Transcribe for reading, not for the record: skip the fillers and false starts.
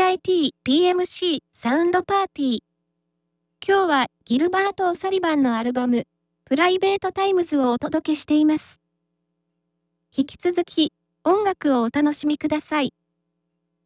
PIT PMC サウンドパーティー。今日はギルバート・オサリバンのアルバム、プライベートタイムズをお届けしています。引き続き、音楽をお楽しみください。